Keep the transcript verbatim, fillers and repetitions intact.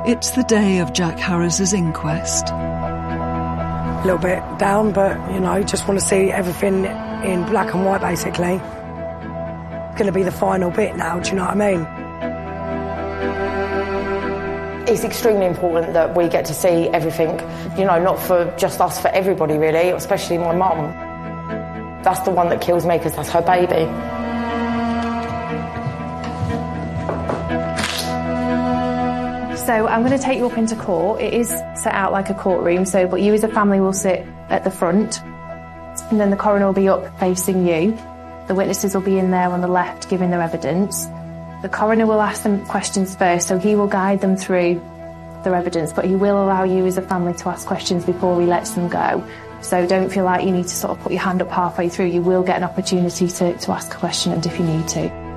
It's the day of Jack Harris's inquest. A little bit down, but, you know, just want to see everything in black and white, basically. It's going to be the final bit now, do you know what I mean? It's extremely important that we get to see everything, you know, not for just us, for everybody, really, especially my mum. That's the one that kills me, because that's her baby. So I'm going to take you up into court. It is set out like a courtroom, so but you as a family will sit at the front, and then the coroner will be up facing you. The witnesses will be in there on the left giving their evidence. The coroner will ask them questions first, so he will guide them through their evidence, but he will allow you as a family to ask questions before he lets them go. So don't feel like you need to sort of put your hand up halfway through. You will get an opportunity to, to ask a question and if you need to.